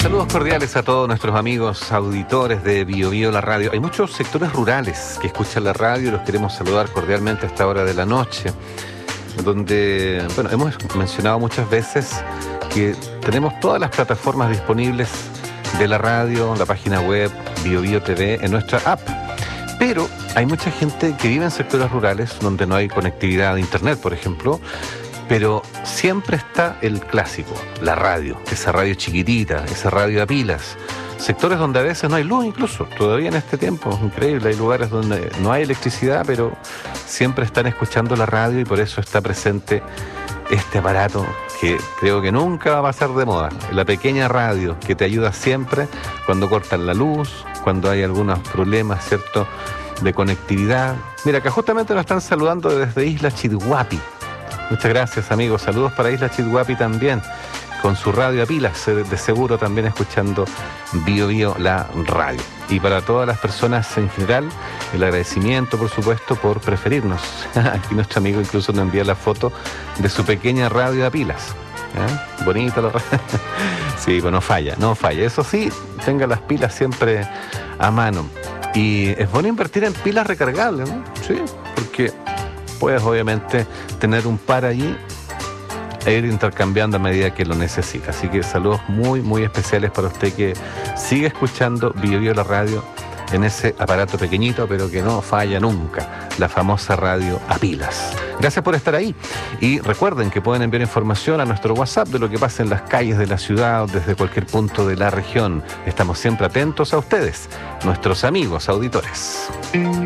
Saludos cordiales a todos nuestros amigos auditores de Bio Bio la radio. Hay muchos sectores rurales que escuchan la radio y los queremos saludar cordialmente a esta hora de la noche, donde, bueno, hemos mencionado muchas veces que tenemos todas las plataformas disponibles de la radio, la página web, Bio Bio TV, en nuestra app. Pero hay mucha gente que vive en sectores rurales donde no hay conectividad de internet, por ejemplo, pero siempre está el clásico, la radio, esa radio chiquitita, esa radio a pilas. Sectores donde a veces no hay luz incluso, todavía en este tiempo, es increíble, hay lugares donde no hay electricidad, pero siempre están escuchando la radio y por eso está presente este aparato que creo que nunca va a pasar de moda, la pequeña radio que te ayuda siempre cuando cortan la luz, cuando hay algunos problemas, ¿cierto?, de conectividad. Mira, acá justamente nos están saludando desde Isla Chidhuapi. Muchas gracias, amigos. Saludos para Isla Chidhuapi también, con su radio a pilas, de seguro también escuchando Bio Bio la radio. Y para todas las personas en general, el agradecimiento, por supuesto, por preferirnos. Aquí nuestro amigo incluso nos envía la foto de su pequeña radio a pilas. Bonita la radio. Sí, pues no falla. Eso sí, tenga las pilas siempre a mano. Y es bueno invertir en pilas recargables, ¿no? Sí, porque puedes obviamente tener un par allí e ir intercambiando a medida que lo necesita. Así que saludos muy, muy especiales para usted que sigue escuchando Bio Bio la radio en ese aparato pequeñito, pero que no falla nunca, la famosa radio a pilas. Gracias por estar ahí. Y recuerden que pueden enviar información a nuestro WhatsApp de lo que pasa en las calles de la ciudad o desde cualquier punto de la región. Estamos siempre atentos a ustedes, nuestros amigos auditores.